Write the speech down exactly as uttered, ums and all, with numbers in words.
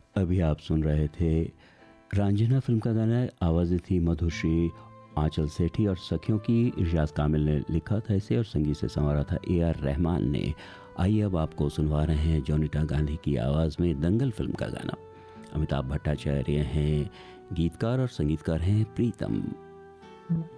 अभी आप सुन रहे थे रांझना फिल्म का गाना। आवाज़ें थी मधुश्री, आंचल सेठी और सखियों की। इरशाद कामिल ने लिखा था इसे और संगीत से संवारा था ए आर रहमान ने। आइए अब आपको सुनवा रहे हैं जोनीता गांधी की आवाज़ में दंगल फिल्म का गाना। अमिताभ भट्टाचार्य हैं गीतकार और संगीतकार हैं प्रीतम।